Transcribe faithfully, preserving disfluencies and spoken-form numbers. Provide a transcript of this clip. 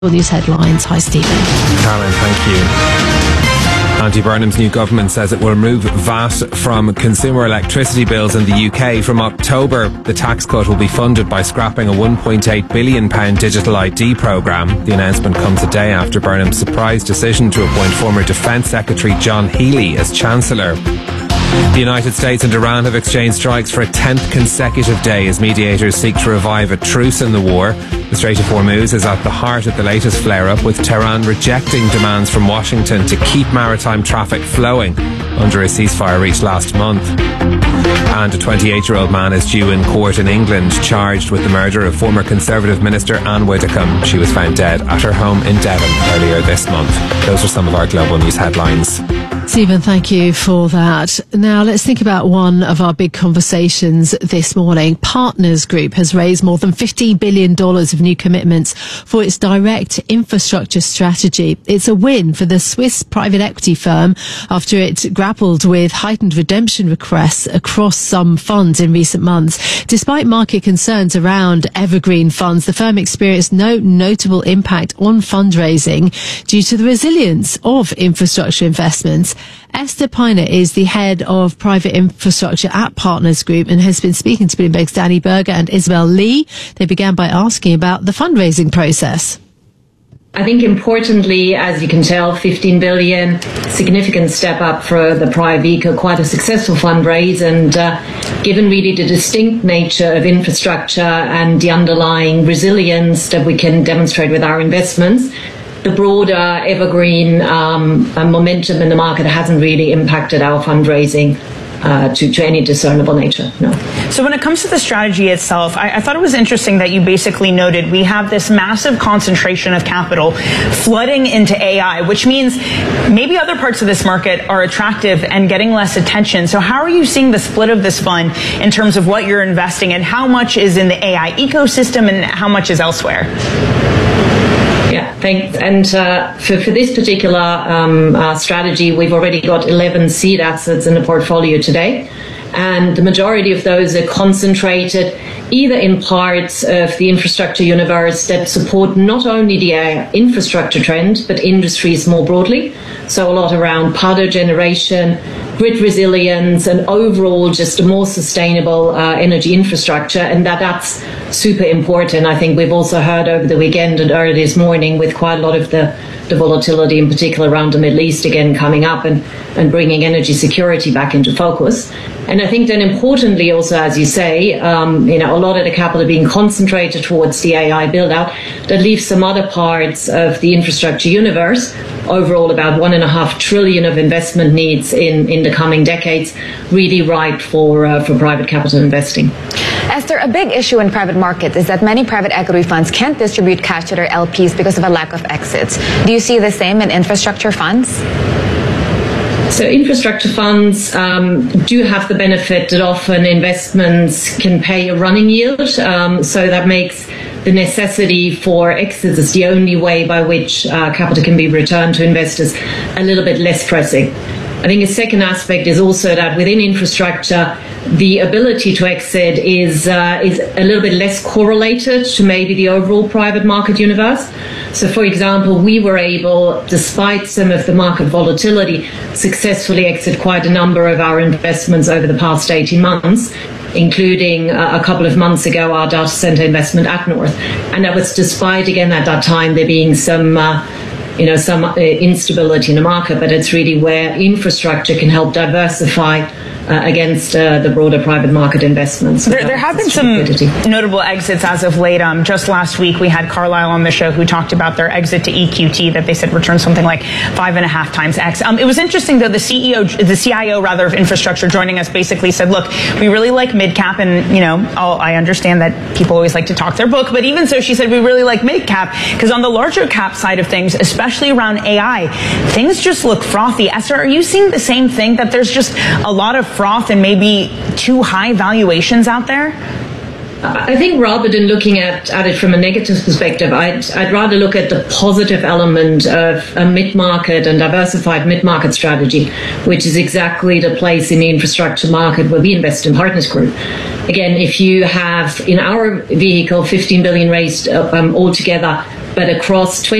News headlines. Hi, Stephen. Caroline, thank you. Andy Burnham's new government says it will remove V A T from consumer electricity bills in the U K. From October, the tax cut will be funded by scrapping a one point eight billion pounds digital I D programme. The announcement comes a day after Burnham's surprise decision to appoint former Defence Secretary John Healey as Chancellor. The United States and Iran have exchanged strikes for a tenth consecutive day as mediators seek to revive a truce in the war. The Strait of Hormuz is at the heart of the latest flare-up, with Tehran rejecting demands from Washington to keep maritime traffic flowing under a ceasefire reached last month. And a twenty-eight-year-old man is due in court in England, charged with the murder of former Conservative Minister Anne Widdecombe. She was found dead at her home in Devon earlier this month. Those are some of our global news headlines. Stephen, thank you for that. Now, let's think about one of our big conversations this morning. Partners Group has raised more than fifty billion dollars of new commitments for its direct infrastructure strategy. It's a win for the Swiss private equity firm after it grappled with heightened redemption requests across some funds in recent months. Despite market concerns around evergreen funds, the firm experienced no notable impact on fundraising due to the resilience of infrastructure investments. Esther Piner is the head of private infrastructure at Partners Group and has been speaking to Bloomberg's Danny Berger and Isabel Lee. They began by asking about the fundraising process. I think importantly, as you can tell, fifteen billion, significant step up for the private vehicle, quite a successful fundraise. And uh, given really the distinct nature of infrastructure and the underlying resilience that we can demonstrate with our investments, the broader evergreen um, momentum in the market hasn't really impacted our fundraising uh, to, to any discernible nature. No. So when it comes to the strategy itself, I, I thought it was interesting that you basically noted we have this massive concentration of capital flooding into A I, which means maybe other parts of this market are attractive and getting less attention. So how are you seeing the split of this fund in terms of what you're investing in? How much is in the A I ecosystem and how much is elsewhere? Yeah, thanks. And uh, for, for this particular um, uh, strategy, we've already got eleven seed assets in the portfolio today. And the majority of those are concentrated either in parts of the infrastructure universe that support not only the A I infrastructure trend, but industries more broadly. So a lot around power generation, grid resilience, and overall just a more sustainable uh, energy infrastructure. And that that's super important. I think we've also heard over the weekend and early this morning with quite a lot of the, the volatility, in particular around the Middle East again coming up and, and bringing energy security back into focus. And I think then importantly also, as you say, um, you know, a lot of the capital being concentrated towards the A I build out, that leaves some other parts of the infrastructure universe, overall about one and a half trillion of investment needs in, in the coming decades, really ripe for, uh, for private capital investing. Esther, a big issue in private markets is that many private equity funds can't distribute cash to their L Ps because of a lack of exits. Do you see the same in infrastructure funds? So infrastructure funds um, do have the benefit that often investments can pay a running yield. Um, so that makes the necessity for exits as the only way by which uh, capital can be returned to investors a little bit less pressing. I think a second aspect is also that within infrastructure, the ability to exit is uh, is a little bit less correlated to maybe the overall private market universe. So, for example, we were able, despite some of the market volatility, successfully exit quite a number of our investments over the past eighteen months, including uh, a couple of months ago our data center investment at North. And that was despite, again, at that time there being some uh, you know, some uh, instability in the market, but it's really where infrastructure can help diversify uh, against uh, the broader private market investments. There, there have been some liquidity. Notable exits as of late. Um, just last week, we had Carlyle on the show who talked about their exit to E Q T that they said returned something like five and a half times X. Um, it was interesting, though, the C E O, the C I O rather of infrastructure joining us basically said, look, we really like mid-cap, and, you know, I'll, I understand that people always like to talk their book, but even so, she said, we really like mid-cap, because on the larger cap side of things, especially around A I, things just look frothy. Esther, are you seeing the same thing, that there's just a lot of froth and maybe too high valuations out there? I think rather than looking at, at it from a negative perspective, I'd, I'd rather look at the positive element of a mid-market and diversified mid-market strategy, which is exactly the place in the infrastructure market where we invest in Partners Group. Again, if you have in our vehicle fifteen billion raised um, altogether but across